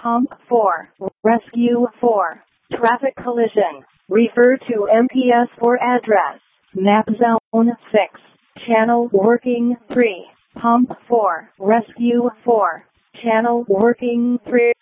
Pump 4. Rescue 4. Traffic collision. Refer to MPS for address. Map zone 6. Channel working 3. Pump 4. Rescue 4. Channel working 3.